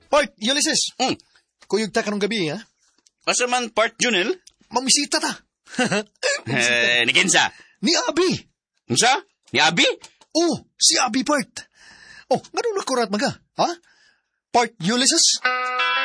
Part, Ulysses. Kuyog ta kanong gabi, ha? Asa man part, Junel? Mamisita ta. Ni Kinsa? Ni Abi. Kinsa? Ni Abi? Oh, si Abi Part. Oh, ganun nakurat maga, ha? Part, Ulysses.